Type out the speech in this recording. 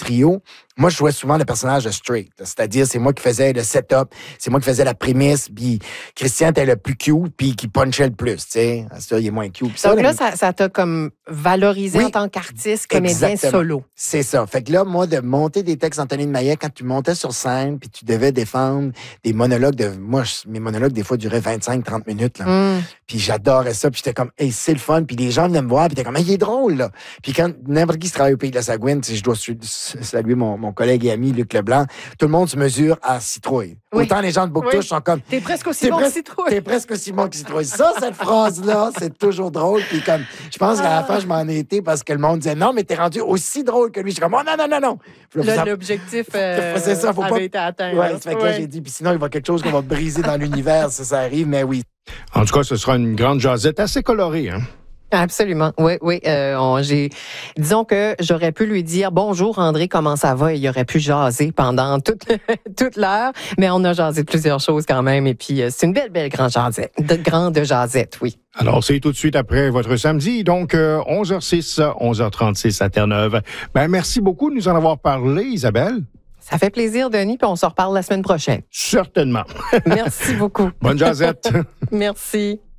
trio, moi, je jouais souvent le personnage de straight. C'est-à-dire, c'est moi qui faisais le setup, c'est moi qui faisais la prémisse, puis Christian était le plus cute, puis qui punchait le plus, tu sais. Ça, il est moins cute. Donc là, ça t'a comme valorisé en tant qu'artiste, comédien solo. C'est ça. Fait que là, moi, de monter des textes d'Anthony de Maillet, quand tu montais sur scène, puis tu devais défendre des monologues moi, mes monologues, des fois, duraient 25-30 minutes, là. Puis j'adorais ça, puis j'étais comme, hey, c'est le fun, puis les gens venaient me voir, puis t'es comme, hey, il est drôle, là. Puis quand n'importe qui se travaille au Pays de la Sagouine, je dois saluer mon collègue et ami Luc Leblanc, tout le monde se mesure à citrouille. Oui. Autant les gens de Bouctouche sont comme... T'es presque aussi bon que citrouille. T'es presque aussi bon que citrouille. Ça, cette phrase-là, c'est toujours drôle. Puis comme, je pense qu'à la fin, je m'en ai été parce que le monde disait, non, mais t'es rendu aussi drôle que lui. Je suis comme, oh, non, non, non, non. L'objectif c'est ça, faut avait été atteint. Ouais, fait que là, j'ai dit, puis sinon, il va y avoir quelque chose qu'on va briser dans l'univers, ça arrive, mais oui. En tout cas, ce sera une grande jasette assez colorée, hein? Absolument. Oui. Disons que j'aurais pu lui dire bonjour André, comment ça va? Et il aurait pu jaser pendant toute l'heure, mais on a jasé plusieurs choses quand même. Et puis c'est une belle grande jasette, oui. Alors, c'est tout de suite après votre samedi, donc 11h06, 11h36 à Terre-Neuve. Ben, merci beaucoup de nous en avoir parlé, Isabelle. Ça fait plaisir, Denis, puis on se reparle la semaine prochaine. Certainement. Merci beaucoup. Bonne jasette. Merci.